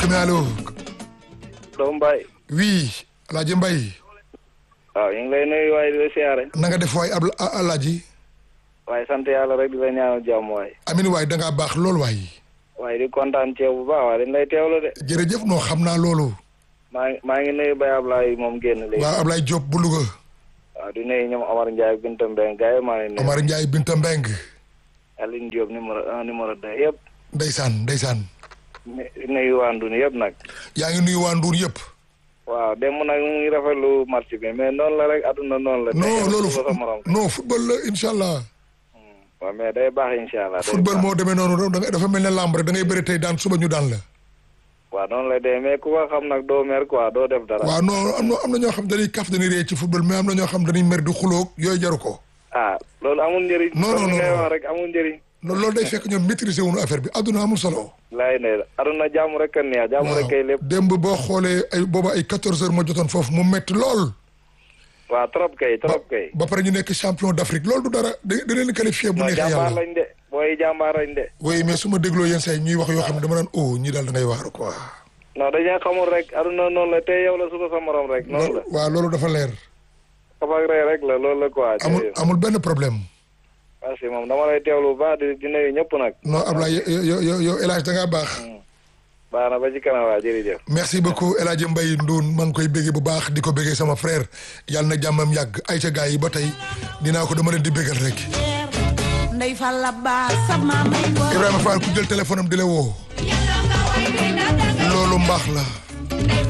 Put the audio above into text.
mi allo. doomu Mbaye. oui Alaaji Mbaye. waaw ñu ngi lay nuyu waaye di la siyaare. na nga def waay Alaaji. waaye sant yàlla rek di la ñaanal jàmm waay. amin waay da ngaa baax lool waay. waaye di kontaan ci yow bu baax waaye dañ lay teewlu de. jërëjëf noo xam naa loolu. maa ngi nuyu Baye Ablaye moom génn léegi. waaw Ablaye Diop bu Louga. waaw di nuyu ñoom Omar Ndiaye Binta Mbengue gars yi maa ngi nuyu. Omar Ndiaye Binta Mbengue. Aline Diop numéro 1 numéro 2 yëpp. ndeysaan. di nuyu waa Ndun yëpp nag. yaa ngi nuyu waa Ndour yëpp. waaw démb nag mu ngi rafetlu match bi mais noonu la rek àdduna noonu la. non loolu non football la incha allah. waaw mais day baax incha allah. football moo demee noonu dafa mel ne làmb rek da ngay bëri tey daan suba ñu daan la. waaw noonu la dee mais ku ko xam nag doo mer quoi doo def dara. waaw non am na ñoo xam dañuy kaf dañuy ree ci football mais am na ñoo xam dañuy mer di xuloog yooyu jaru ko. ah loolu amul njëriñ. non ngay wax rek amul njëriñ. loolu day fekk ñoom maîtriser wuñu affaire bi adduna amul solo. laay ne aduna jàmm rek a neex jàmm rek kay lépp. démb boo xoolee booba ay 14 heures ma jotoon foofu mu metti lool. waaw trop kay. ba pare ñu nekk champion d'Afrique loolu du dara da leen qualifié bu neexee yàlla. jàmbaar lañ de booy jàmbaar lañ de. oui mais su ma dégloo yenn saa yi ñuy wax yoo xam ne dama naan ñii daal da ngay waaru quoi. non dañoo xamul rek aduna noonu la tey yow la suba sa morom rek. noonu la waaw loolu dafa leer. xabaar rek la loolu la quoi. amul benn problème. parce que moom dama lay teewlu bu baax di nuyu ñëpp nag. non Ablaye yow El Hadj da ngaa baax. baax na ba ci kanam waa jërëjëf. merci beaucoup El Hadj Mbaye Ndoun maa ngi koy béggee bu baax di ko béggee sama frère yàlla na jàmmam yàgg ay ca gars yi ba tey dinaa ko dama leen di béggal rek. Ibrahima Fall ku jël téléphone am di la woo. loolu mbaax la.